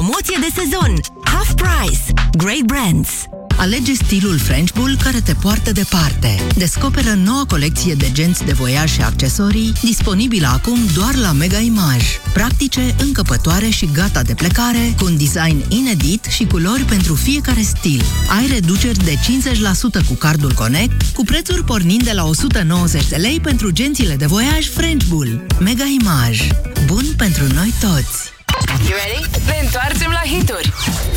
Promoție de sezon. Half Price. Great Brands. Alege stilul French Bull care te poartă departe. Descoperă noua colecție de genți de voiaj și accesorii, disponibilă acum doar la Mega Image. Practice, încăpătoare și gata de plecare, cu un design inedit și culori pentru fiecare stil. Ai reduceri de 50% cu cardul Connect, cu prețuri pornind de la 190 de lei pentru gențile de voiaj French Bull. Mega Image. Bun pentru noi toți! You ready? Ne întoarcem la hituri!